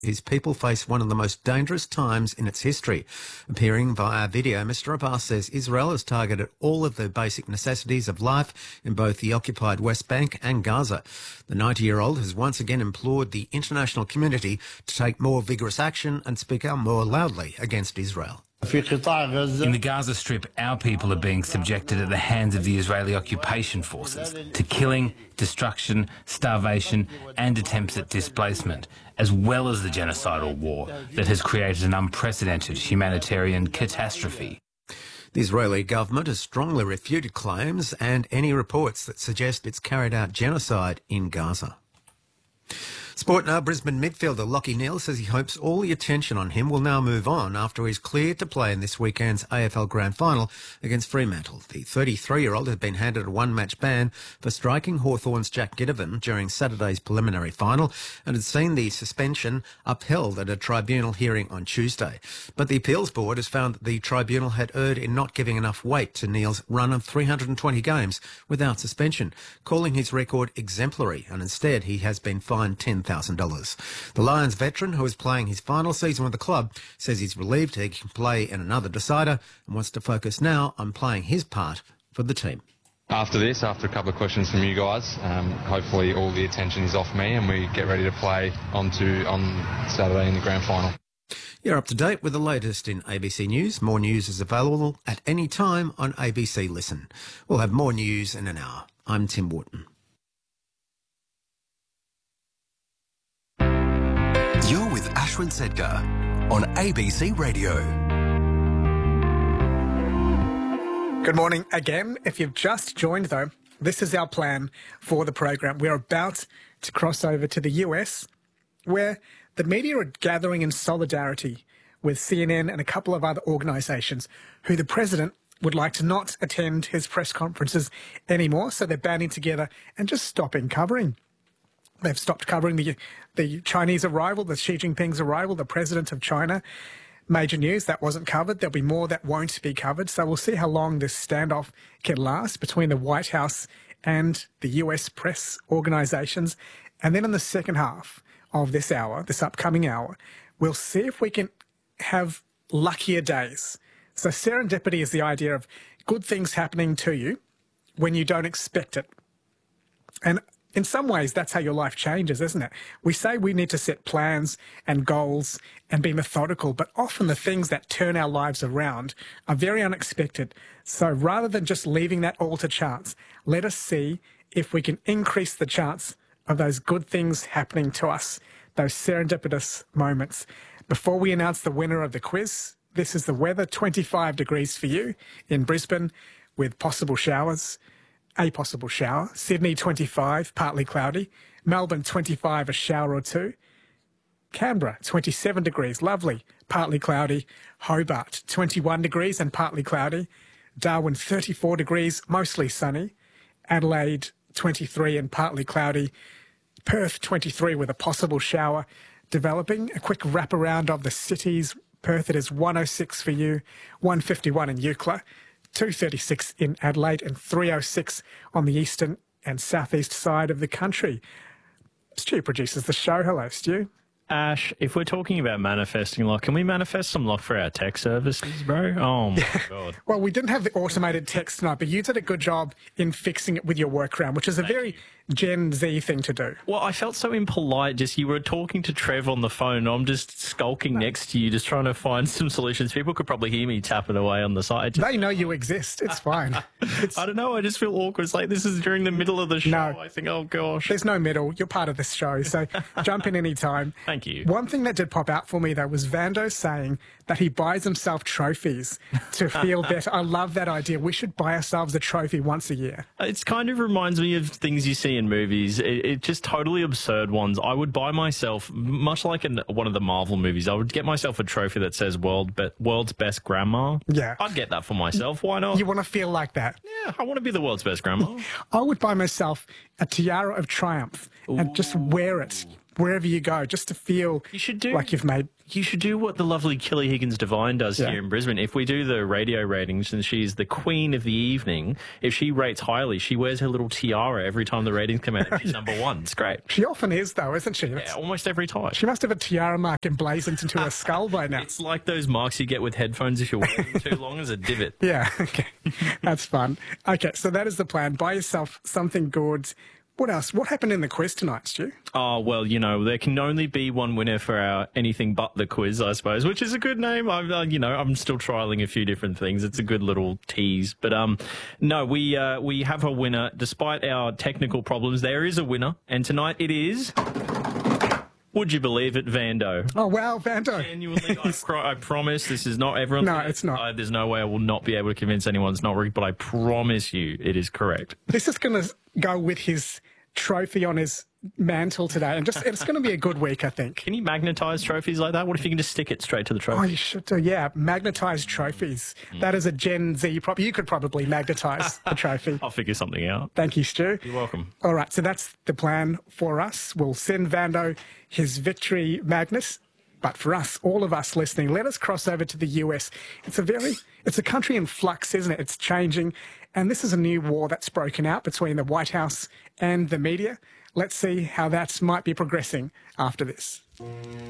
His people face one of the most dangerous times in its history. Appearing via video, Mr Abbas says Israel has targeted all of the basic necessities of life in both the occupied West Bank and Gaza. The 90-year-old has once again implored the international community to take more vigorous action and speak out more loudly against Israel. In the Gaza Strip, our people are being subjected at the hands of the Israeli occupation forces to killing, destruction, starvation and attempts at displacement, as well as the genocidal war that has created an unprecedented humanitarian catastrophe. The Israeli government has strongly refuted claims and any reports that suggest it's carried out genocide in Gaza. Sport now, Brisbane midfielder Lachie Neale says he hopes all the attention on him will now move on after he's cleared to play in this weekend's AFL Grand Final against Fremantle. The 33-year-old had been handed a one-match ban for striking Hawthorn's Jack Ginnivan during Saturday's preliminary final and had seen the suspension upheld at a tribunal hearing on Tuesday. But the appeals board has found that the tribunal had erred in not giving enough weight to Neale's run of 320 games without suspension, calling his record exemplary, and instead he has been fined $10,000. The Lions veteran, who is playing his final season with the club, says he's relieved he can play in another decider and wants to focus now on playing his part for the team. After a couple of questions from you guys, hopefully all the attention is off me and we get ready to play on Saturday in the grand final. You're up to date with the latest in ABC News. More news is available at any time on ABC Listen. We'll have more news in an hour. I'm Tim Wharton. You're with Ashwin Sedgar on ABC Radio. Good morning again. If you've just joined, though, this is our plan for the program. We're about to cross over to the US, where the media are gathering in solidarity with CNN and a couple of other organisations who the president would like to not attend his press conferences anymore, so they're banding together and just stopping covering. They've stopped covering the Chinese arrival, the Xi Jinping's arrival, the president of China. Major news, that wasn't covered. There'll be more that won't be covered. So we'll see how long this standoff can last between the White House and the US press organisations. And then in the second half of this hour, this upcoming hour, we'll see if we can have luckier days. So serendipity is the idea of good things happening to you when you don't expect it. And in some ways, that's how your life changes, isn't it? We say we need to set plans and goals and be methodical, but often the things that turn our lives around are very unexpected. So rather than just leaving that all to chance, let us see if we can increase the chance of those good things happening to us, those serendipitous moments. Before we announce the winner of the quiz, this is the weather, 25 degrees for you in Brisbane with possible showers. A possible shower. Sydney 25, partly cloudy. Melbourne 25, a shower or two. Canberra 27 degrees, lovely, partly cloudy. Hobart 21 degrees and partly cloudy. Darwin 34 degrees, mostly sunny. Adelaide 23 and partly cloudy. Perth 23 with a possible shower developing. A quick wraparound of the cities. Perth, it is 106 for you, 151 in Eucla. 236 in Adelaide and 306 on the eastern and southeast side of the country. Stu produces the show. Hello, Stu. Ash, if we're talking about manifesting luck, can we manifest some luck for our tech services, bro? Oh, my God. Well, we didn't have the automated text tonight, but you did a good job in fixing it with your workaround, which is a very Gen Z thing to do. Well, I felt so impolite. Just you were talking to Trev on the phone. I'm just skulking next to you, just trying to find some solutions. People could probably hear me tapping away on the side. They know you exist. It's fine. I don't know. I just feel awkward. It's like this is during the middle of the show. No. I think, oh, gosh. There's no middle. You're part of this show, so jump in any time. Thank you. One thing that did pop out for me, though, was Vando saying that he buys himself trophies to feel better. I love that idea. We should buy ourselves a trophy once a year. It kind of reminds me of things you see in movies. It just totally absurd ones. I would buy myself, much like in one of the Marvel movies, I would get myself a trophy that says world's best grandma. Yeah. I'd get that for myself. Why not? You want to feel like that? Yeah, I want to be the world's best grandma. I would buy myself a tiara of triumph and just wear it wherever you go, just to feel like you've made... You should do what the lovely Kelly Higgins-Devine does here in Brisbane. If we do the radio ratings and she's the queen of the evening, if she rates highly, she wears her little tiara every time the ratings come out. She's number one. It's great. She often is, though, isn't she? Yeah, almost every time. She must have a tiara mark emblazoned into her skull by now. It's like those marks you get with headphones if you're wearing too long as a divot. Yeah, okay. That's fun. Okay, so that is the plan. Buy yourself something good. What else? What happened in the quiz tonight, Stu? Oh, well, you know, there can only be one winner for our Anything But the Quiz, I suppose, which is a good name. I'm still trialling a few different things. It's a good little tease. But no, we have a winner. Despite our technical problems, there is a winner. And tonight it is... Would you believe it, Vando? Oh, wow, Vando. Genuinely, I promise this is not everyone. No, it's not. There's no way I will not be able to convince anyone it's not rigged, but I promise you it is correct. This is going to go with his trophy on his mantle today, and it's going to be a good week, I think. Can you magnetise trophies like that? What if you can just stick it straight to the trophy? Oh, you should do, yeah. Magnetised trophies. That is a Gen Z problem. You could probably magnetise the trophy. I'll figure something out. Thank you, Stu. You're welcome. All right, so that's the plan for us. We'll send Vando his victory magnet. But for us, all of us listening, let us cross over to the US. It's a country in flux, isn't it? It's changing. And this is a new war that's broken out between the White House and the media. Let's see how that might be progressing after this.